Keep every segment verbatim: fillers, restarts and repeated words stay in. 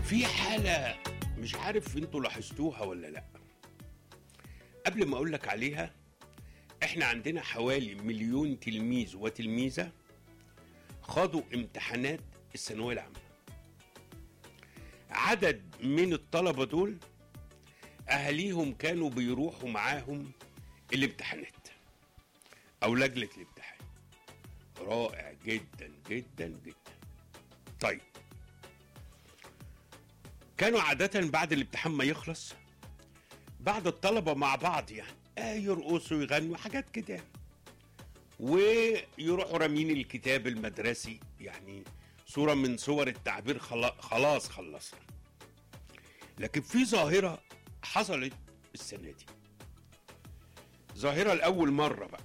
في حالة مش عارف انتوا لاحظتوها ولا لا. قبل ما اقول لك عليها، احنا عندنا حوالي مليون تلميذ وتلميذة خاضوا امتحانات الثانوية العامة. عدد من الطلبة دول اهاليهم كانوا بيروحوا معاهم الامتحانات او لجنة الامتحان. رائع جدا جدا جدا. طيب، كانوا عادة بعد الامتحان ما يخلص، بعد الطلبة مع بعض يعني آه يرقصوا يغنوا حاجات كده، ويروحوا رامين الكتاب المدرسي، يعني صورة من صور التعبير خلاص خلصنا. لكن في ظاهرة حصلت السنة دي، ظاهرة لأول مرة بقى.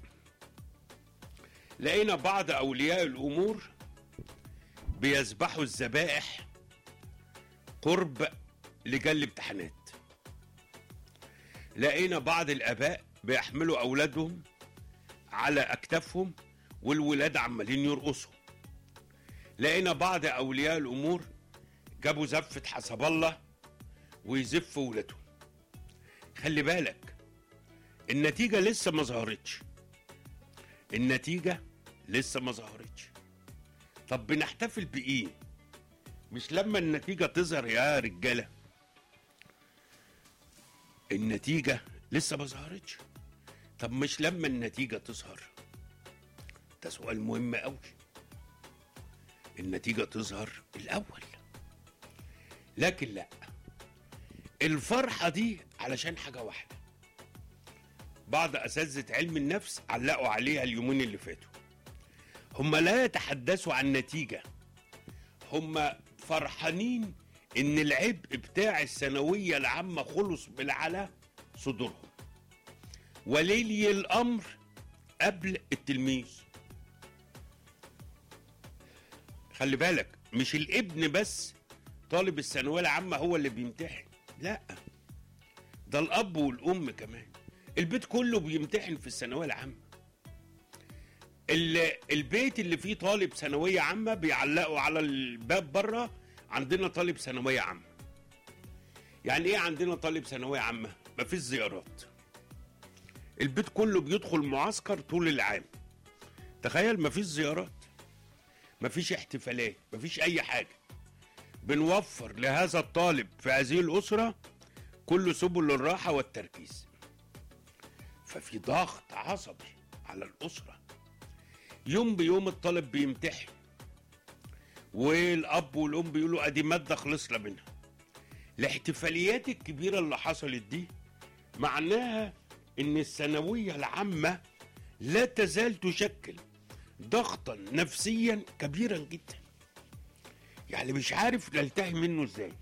لقينا بعض أولياء الأمور بيذبحوا الذبائح قرب لجان الامتحانات. لقينا بعض الآباء بيحملوا أولادهم على أكتافهم والولاد عمالين يرقصوا. لقينا بعض أولياء الأمور جابوا زفة حسب الله ويزفوا ولادهم. خلي بالك، النتيجة لسه ما ظهرتش. النتيجة لسه ما ظهرتش. طب بنحتفل بإيه؟ مش لما النتيجة تظهر يا رجالة. النتيجة لسه ما ظهرتش. طب مش لما النتيجة تظهر؟ ده سؤال مهم قوي. النتيجة تظهر الأول. لكن لا، الفرحة دي علشان حاجة واحدة. بعض أساتذة علم النفس علقوا عليها اليومين اللي فاتوا. هم لا يتحدثوا عن نتيجة، هم فرحانين ان العبء بتاع الثانوية العامة خلص بالعلى صدورهم، وليلي الامر قبل التلميذ. خلي بالك، مش الابن بس طالب الثانوية العامة هو اللي بيمتحن، لا، ده الاب والام كمان. البيت كله بيمتحن في الثانوية العامة. البيت اللي فيه طالب ثانوية عامة بيعلقوا على الباب بره عندنا طالب ثانوية عامة. يعني ايه عندنا طالب ثانوية عامة؟ مفيش زيارات. البيت كله بيدخل معسكر طول العام. تخيل، مفيش زيارات، مفيش احتفالات، مفيش اي حاجة. بنوفر لهذا الطالب في هذه الأسرة كل سبل الراحة والتركيز. ففي ضغط عصبي على الأسرة. يوم بيوم الطالب بيمتحن، والاب والام بيقولوا ادي ماده خلصنا منها. الاحتفاليات الكبيره اللي حصلت دي معناها ان الثانويه العامه لا تزال تشكل ضغطا نفسيا كبيرا جدا، يعني مش عارف نلتهي منه ازاي.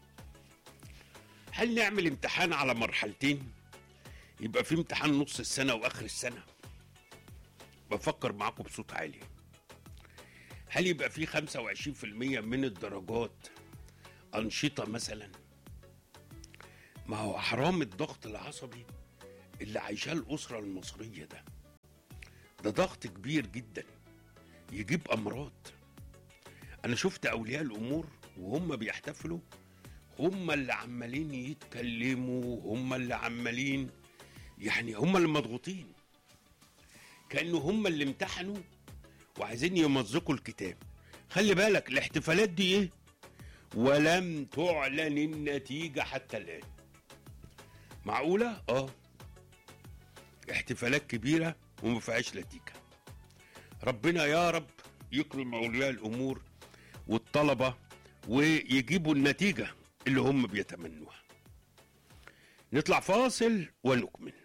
هل نعمل امتحان على مرحلتين، يبقى في امتحان نص السنه واخر السنه؟ بفكر معاكم بصوت عالي. هل يبقى في خمسة وعشرين في المية من الدرجات أنشطة مثلا؟ ما هو حرام الضغط العصبي اللي عايشاه الأسرة المصرية ده. ده ضغط كبير جدا يجيب أمراض. أنا شفت أولياء الأمور وهم بيحتفلوا، هم اللي عمالين يتكلموا، هم اللي عمالين، يعني هم اللي مضغوطين، كأنه هم اللي امتحنوا وعايزين يمزقوا الكتاب. خلي بالك، الاحتفالات دي ايه؟ ولم تعلن النتيجة حتى الآن. معقولة؟ اه، احتفالات كبيرة وما فيهاش نتيجة. ربنا يا رب يكرم أولياء الأمور والطلبة ويجيبوا النتيجة اللي هم بيتمنوها. نطلع فاصل ونكمل.